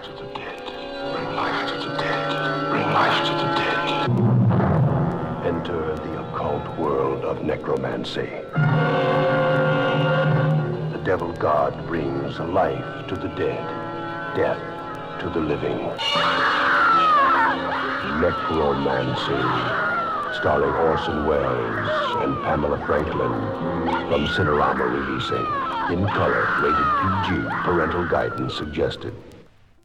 to the dead. Bring life to the dead. Bring life to the dead. Enter the occult world of necromancy. The devil god brings life to the dead, death to the living. Necromancy, starring Orson Welles and Pamela Franklin, from Cinerama releasing. In color, rated PG, parental guidance suggested.